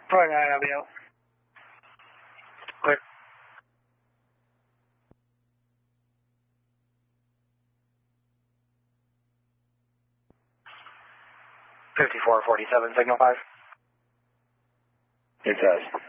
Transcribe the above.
Right, IWL. Clear. $5447, signal 5. It says.